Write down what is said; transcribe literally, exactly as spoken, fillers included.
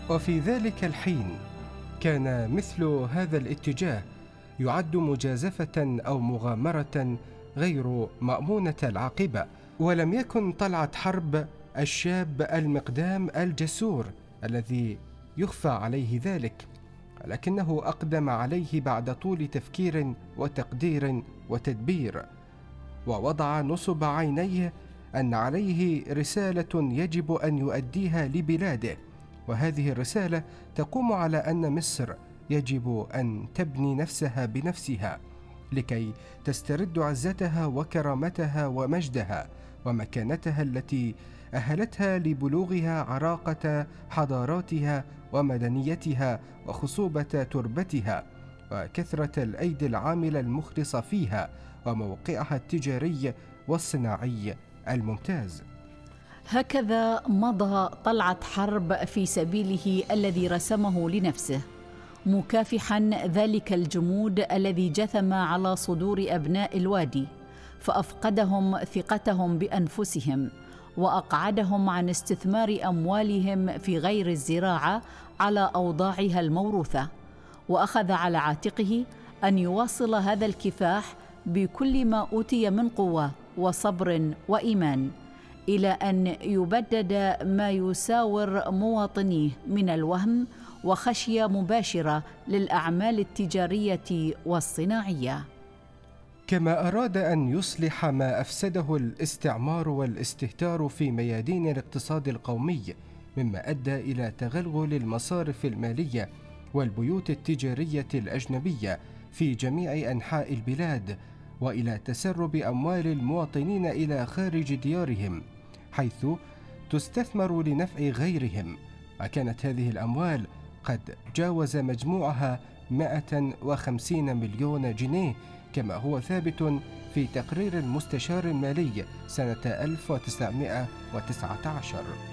وفي ذلك الحين كان مثل هذا الاتجاه يعد مجازفة أو مغامرة غير مأمونة العاقبة، ولم يكن طلعت حرب الشاب المقدام الجسور الذي يخفى عليه ذلك، لكنه أقدم عليه بعد طول تفكير وتقدير وتدبير، ووضع نصب عينيه أن عليه رسالة يجب أن يؤديها لبلاده، وهذه الرسالة تقوم على أن مصر يجب أن تبني نفسها بنفسها لكي تسترد عزتها وكرامتها ومجدها ومكانتها التي أهلتها لبلوغها عراقة حضاراتها ومدنيتها وخصوبة تربتها وكثرة الأيدي العاملة المخلصة فيها وموقعها التجاري والصناعي الممتاز. هكذا مضى طلعت حرب في سبيله الذي رسمه لنفسه، مكافحا ذلك الجمود الذي جثم على صدور أبناء الوادي، فأفقدهم ثقتهم بأنفسهم وأقعدهم عن استثمار أموالهم في غير الزراعة على أوضاعها الموروثة، وأخذ على عاتقه أن يواصل هذا الكفاح بكل ما أوتي من قوة وصبر وإيمان، إلى أن يبدد ما يساور مواطنيه من الوهم وخشية مباشرة للأعمال التجارية والصناعية. كما أراد أن يصلح ما أفسده الاستعمار والاستهتار في ميادين الاقتصاد القومي، مما أدى إلى تغلغل المصارف المالية والبيوت التجارية الأجنبية في جميع أنحاء البلاد، وإلى تسرب أموال المواطنين إلى خارج ديارهم حيث تستثمر لنفع غيرهم، وكانت هذه الأموال قد جاوز مجموعها مئة وخمسين مليون جنيه، كما هو ثابت في تقرير المستشار المالي سنة ألف وتسعمئة وتسعة عشر.